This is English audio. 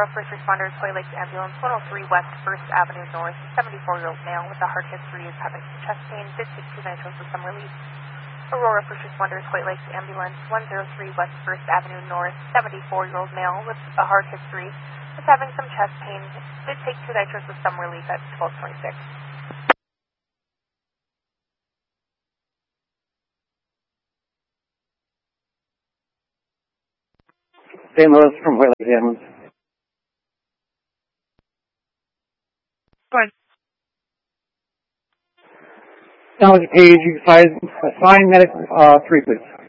Aurora First Responders, Hoy Lakes Ambulance, 103 West 1st Avenue North, 74-year-old male with a heart history is having some chest pain, did take 2 nitros with some relief. Aurora First Responders, Hoy Lakes Ambulance, 103 West 1st Avenue North, 74-year-old male with a heart history is having some chest pain, did take 2 nitros with some relief at 1226. St. Louis from Hoy Lakes Ambulance. Go ahead. Technology page, you can assign medic 3, please.